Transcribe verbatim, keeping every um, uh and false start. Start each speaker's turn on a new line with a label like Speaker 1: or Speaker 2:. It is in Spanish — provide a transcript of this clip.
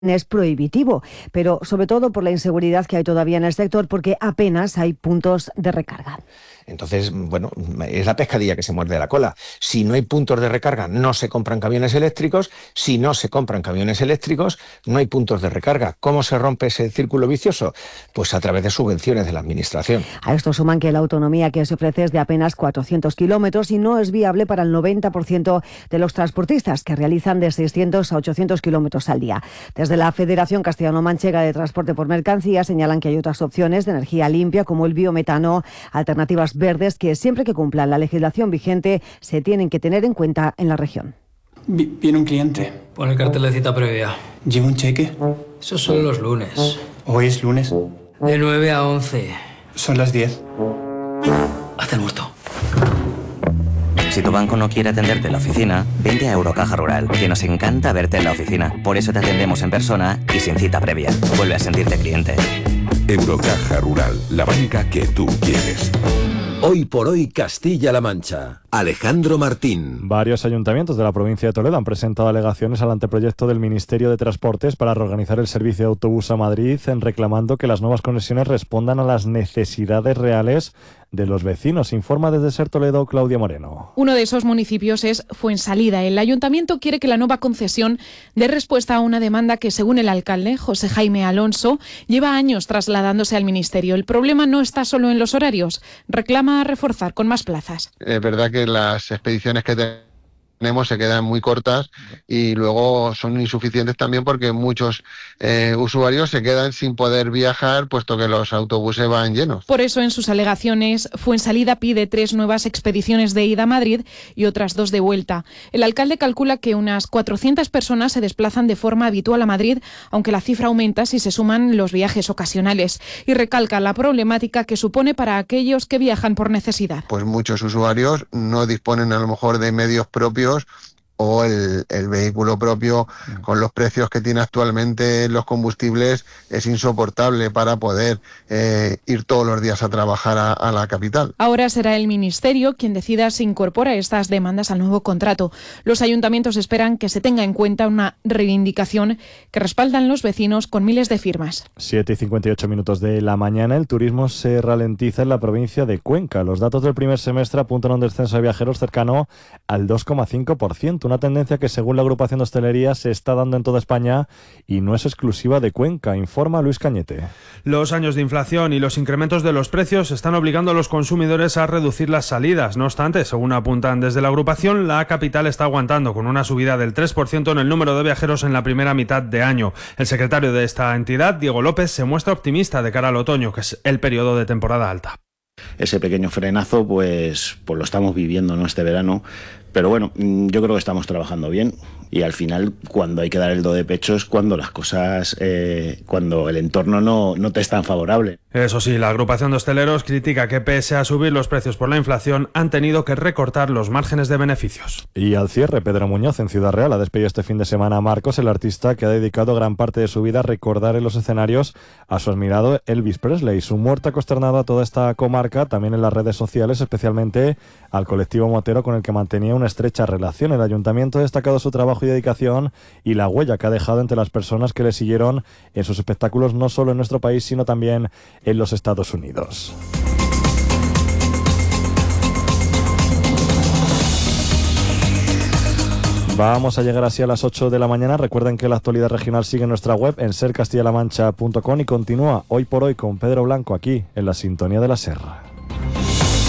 Speaker 1: es prohibitivo, pero sobre todo por la inseguridad que hay todavía en el sector, porque apenas hay puntos de recarga.
Speaker 2: Entonces, bueno, es la pescadilla que se muerde la cola. Si no hay puntos de recarga, no se compran camiones eléctricos. Si no se compran camiones eléctricos, no hay puntos de recarga. ¿Cómo se rompe ese círculo vicioso? Pues a través de subvenciones de la Administración.
Speaker 1: A esto suman que la autonomía que se ofrece es de apenas cuatrocientos kilómetros y no es viable para el noventa por ciento de los transportistas, que realizan de seiscientos a ochocientos kilómetros al día. Desde la Federación Castellano-Manchega de Transporte por Mercancía señalan que hay otras opciones de energía limpia, como el biometano, alternativas verdes, que siempre que cumplan la legislación vigente se tienen que tener en cuenta en la región.
Speaker 3: Viene un cliente.
Speaker 4: Pon el cartel de cita previa.
Speaker 3: ¿Lleva un cheque?
Speaker 4: Eso son los lunes.
Speaker 3: ¿Hoy es lunes?
Speaker 4: De nueve a once.
Speaker 3: Son las diez.
Speaker 4: Haz el muerto.
Speaker 5: Si tu banco no quiere atenderte en la oficina, vente a Eurocaja Rural, que nos encanta verte en la oficina. Por eso te atendemos en persona y sin cita previa. Vuelve a sentirte cliente.
Speaker 6: Eurocaja Rural, la banca que tú quieres.
Speaker 7: Hoy por hoy Castilla-La Mancha. Alejandro Martín.
Speaker 8: Varios ayuntamientos de la provincia de Toledo han presentado alegaciones al anteproyecto del Ministerio de Transportes para reorganizar el servicio de autobús a Madrid, reclamando que las nuevas conexiones respondan a las necesidades reales de los vecinos. Informa desde Ser Toledo Claudia Moreno.
Speaker 9: Uno de esos municipios es Fuensalida. El ayuntamiento quiere que la nueva concesión dé respuesta a una demanda que, según el alcalde, José Jaime Alonso, lleva años trasladándose al Ministerio. El problema no está solo en los horarios. Reclama reforzar con más plazas.
Speaker 10: Es verdad que las expediciones que tenemos se quedan muy cortas y luego son insuficientes también porque muchos eh, usuarios se quedan sin poder viajar puesto que los autobuses van llenos.
Speaker 9: Por eso en sus alegaciones Fuensalida pide tres nuevas expediciones de ida a Madrid y otras dos de vuelta. El alcalde calcula que unas cuatrocientas personas se desplazan de forma habitual a Madrid, aunque la cifra aumenta si se suman los viajes ocasionales, y recalca la problemática que supone para aquellos que viajan por necesidad.
Speaker 10: Pues muchos usuarios no disponen a lo mejor de medios propios o el, el vehículo propio, con los precios que tiene actualmente los combustibles, es insoportable para poder eh, ir todos los días a trabajar a, a la capital.
Speaker 9: Ahora será el Ministerio quien decida si incorpora estas demandas al nuevo contrato. Los ayuntamientos esperan que se tenga en cuenta una reivindicación que respaldan los vecinos con miles de firmas.
Speaker 8: siete y cincuenta y ocho minutos de la mañana. El turismo se ralentiza en la provincia de Cuenca. Los datos del primer semestre apuntan a un descenso de viajeros cercano al dos coma cinco por ciento. Una tendencia que, según la agrupación de hostelería, se está dando en toda España y no es exclusiva de Cuenca, informa Luis Cañete.
Speaker 11: Los años de inflación y los incrementos de los precios están obligando a los consumidores a reducir las salidas. No obstante, según apuntan desde la agrupación, la capital está aguantando con una subida del tres por ciento en el número de viajeros en la primera mitad de año. El secretario de esta entidad, Diego López, se muestra optimista de cara al otoño, que es el periodo de temporada alta.
Speaker 12: Ese pequeño frenazo, pues, pues lo estamos viviendo, ¿no?, este verano. Pero bueno, yo creo que estamos trabajando bien y al final cuando hay que dar el do de pecho es cuando las cosas, eh, cuando el entorno no, no te es tan favorable.
Speaker 11: Eso sí, la agrupación de hosteleros critica que pese a subir los precios por la inflación han tenido que recortar los márgenes de beneficios.
Speaker 8: Y al cierre, Pedro Muñoz en Ciudad Real ha despedido este fin de semana a Marcos, el artista que ha dedicado gran parte de su vida a recordar en los escenarios a su admirado Elvis Presley. Su muerte ha consternado a toda esta comarca, también en las redes sociales, especialmente al colectivo motero con el que mantenía una estrecha relación. El ayuntamiento ha destacado su trabajo y dedicación y la huella que ha dejado entre las personas que le siguieron en sus espectáculos, no solo en nuestro país, sino también en los Estados Unidos. Vamos a llegar así a las ocho de la mañana. Recuerden que la actualidad regional sigue en nuestra web en ser castilla la mancha punto com y continúa hoy por hoy con Pedro Blanco aquí en la sintonía de la Serra.